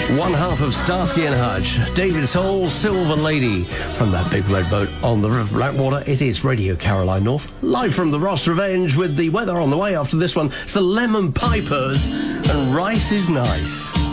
One half of Starsky and Hutch, David Soul, Silver Lady. From that big red boat on the River of Blackwater, it is Radio Caroline North, live from the Ross Revenge with the weather on the way after this one. It's the Lemon Pipers, and Rice is Nice.